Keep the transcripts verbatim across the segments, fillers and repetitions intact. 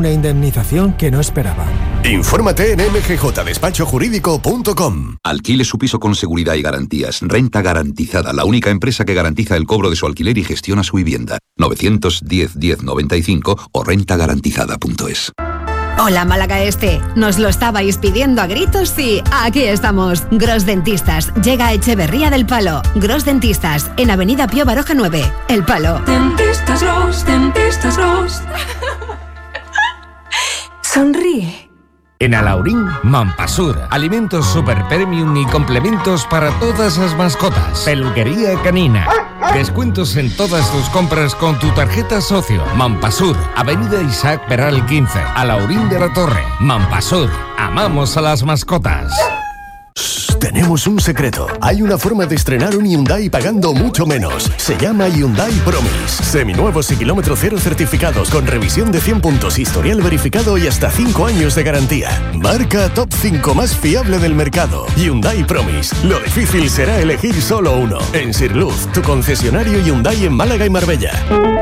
Una indemnización que no esperaba. Infórmate en m g j despacho jurídico punto com. Alquile su piso con seguridad y garantías. Renta Garantizada, la única empresa que garantiza el cobro de su alquiler y gestiona su vivienda. novecientos diez diez noventa y cinco o renta garantizada punto es. Hola Málaga Este, nos lo estabais pidiendo a gritos y aquí estamos. Gros Dentistas llega a Echeverría del Palo. Gros Dentistas en Avenida Pío Baroja nueve, El Palo. Dentistas Gros, Dentistas Gros. Sonríe. En Alaurín, Mampasur, alimentos super premium y complementos para todas las mascotas. Peluquería canina. Descuentos en todas tus compras con tu tarjeta socio. Mampasur, Avenida Isaac Peral quince, Alaurín de la Torre. Mampasur, amamos a las mascotas. Tenemos un secreto. Hay una forma de estrenar un Hyundai pagando mucho menos. Se llama Hyundai Promise. Seminuevos y kilómetro cero certificados con revisión de cien puntos, historial verificado y hasta cinco años de garantía. Marca top cinco más fiable del mercado. Hyundai Promise. Lo difícil será elegir solo uno. En Sirluz, tu concesionario Hyundai en Málaga y Marbella.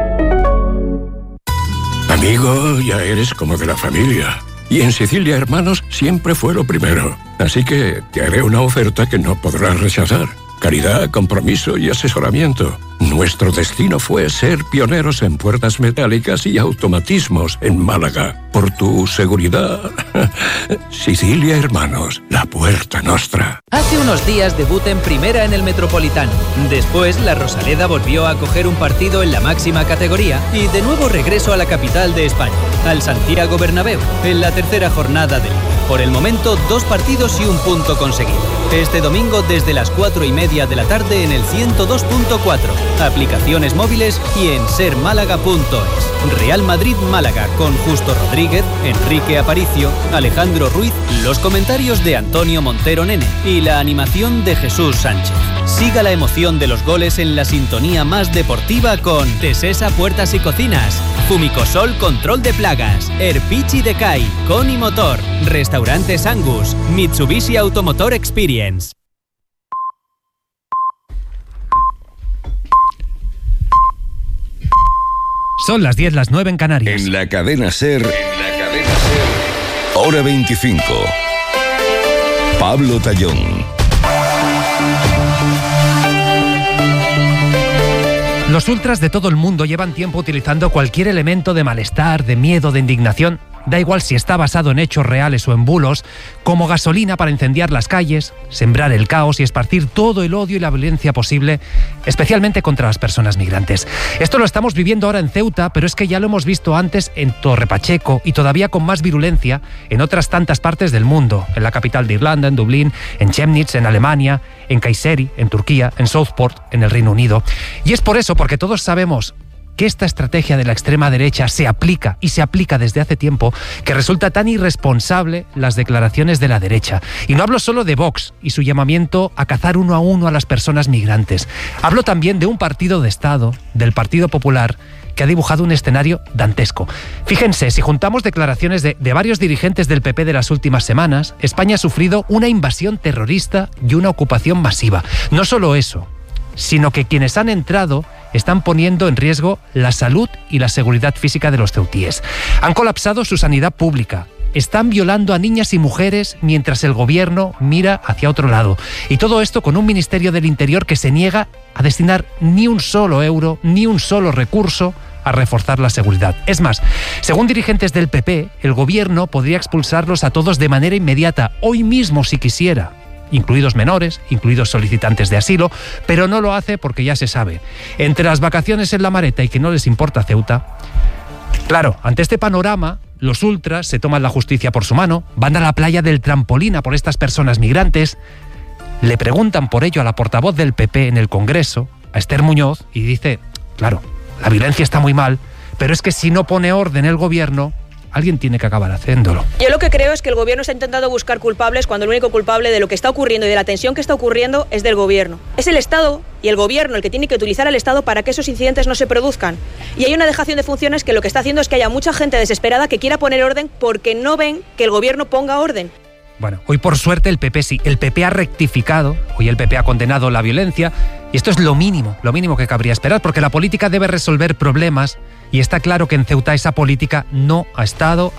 Amigo, ya eres como de la familia. Y en Sicilia Hermanos siempre fue lo primero. Así que te haré una oferta que no podrás rechazar. Calidad, compromiso y asesoramiento. Nuestro destino fue ser pioneros en puertas metálicas y automatismos en Málaga. Por tu seguridad. Sicilia Hermanos, la puerta nostra. Hace unos días debuta en primera en el Metropolitano. Después la Rosaleda volvió a coger un partido en la máxima categoría y de nuevo regreso a la capital de España, al Santiago Bernabéu, en la tercera jornada de Liga. Por el momento, dos partidos y un punto conseguido. Este domingo desde las cuatro y media de la tarde en el ciento dos punto cuatro, aplicaciones móviles y en ser málaga punto es. Real Madrid-Málaga con Justo Rodríguez, Enrique Aparicio, Alejandro Ruiz, los comentarios de Antonio Montero Nene y la animación de Jesús Sánchez. Siga la emoción de los goles en la sintonía más deportiva con Tesesa Puertas y Cocinas, Fumicosol Control de Plagas, Erpichi Decay, Coni Motor, Restaurantes Angus, Mitsubishi Automotor Experience. Son las diez, las nueve en Canarias. En la cadena SER, en la cadena SER, hora veinticinco. Pablo Tallón. Los ultras de todo el mundo llevan tiempo utilizando cualquier elemento de malestar, de miedo, de indignación, da igual si está basado en hechos reales o en bulos, como gasolina para incendiar las calles, sembrar el caos y esparcir todo el odio y la violencia posible, especialmente contra las personas migrantes. Esto lo estamos viviendo ahora en Ceuta, pero es que ya lo hemos visto antes en Torre Pacheco y todavía con más virulencia en otras tantas partes del mundo, en la capital de Irlanda, en Dublín, en Chemnitz, en Alemania, en Kayseri, en Turquía, en Southport, en el Reino Unido. Y es por eso, porque todos sabemos que esta estrategia de la extrema derecha se aplica y se aplica desde hace tiempo, que resulta tan irresponsable las declaraciones de la derecha. Y no hablo solo de Vox y su llamamiento a cazar uno a uno a las personas migrantes. Hablo también de un partido de Estado, del Partido Popular, que ha dibujado un escenario dantesco. Fíjense, si juntamos declaraciones de, de varios dirigentes del P P de las últimas semanas, España ha sufrido una invasión terrorista y una ocupación masiva. No solo eso, sino que quienes han entrado están poniendo en riesgo la salud y la seguridad física de los ceutíes. Han colapsado su sanidad pública, están violando a niñas y mujeres mientras el gobierno mira hacia otro lado. Y todo esto con un Ministerio del Interior que se niega a destinar ni un solo euro, ni un solo recurso a reforzar la seguridad. Es más, según dirigentes del P P, el gobierno podría expulsarlos a todos de manera inmediata, hoy mismo si quisiera, incluidos menores, incluidos solicitantes de asilo, pero no lo hace porque ya se sabe. Entre las vacaciones en la Mareta y que no les importa Ceuta. Claro, ante este panorama, los ultras se toman la justicia por su mano, van a la playa del Trampolín a por estas personas migrantes, le preguntan por ello a la portavoz del P P en el Congreso, a Esther Muñoz, y dice, claro, la violencia está muy mal, pero es que si no pone orden el gobierno, alguien tiene que acabar haciéndolo. Yo lo que creo es que el gobierno está intentando buscar culpables cuando el único culpable de lo que está ocurriendo y de la tensión que está ocurriendo es del gobierno. Es el Estado y el gobierno el que tiene que utilizar al Estado para que esos incidentes no se produzcan. Y hay una dejación de funciones que lo que está haciendo es que haya mucha gente desesperada que quiera poner orden porque no ven que el gobierno ponga orden. Bueno, hoy por suerte el P P sí, el P P ha rectificado, hoy el P P ha condenado la violencia, Y esto es lo mínimo, lo mínimo que cabría esperar, porque la política debe resolver problemas y está claro que en Ceuta esa política no ha estado